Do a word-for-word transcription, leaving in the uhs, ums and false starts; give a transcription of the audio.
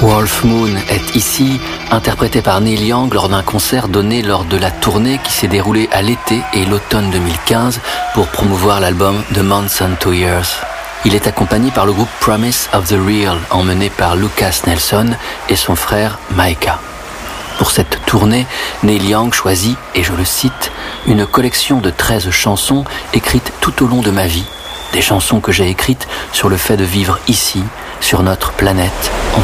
Wolf Moon est ici, interprété par Neil Young lors d'un concert donné lors de la tournée qui s'est déroulée à l'été et l'automne deux mille quinze pour promouvoir l'album The Months and Two Years. Il est accompagné par le groupe Promise of the Real, emmené par Lucas Nelson et son frère Micah. Pour cette tournée, Neil Young choisit, et je le cite, une collection de treize chansons écrites tout au long de ma vie, des chansons que j'ai écrites sur le fait de vivre ici, sur notre planète,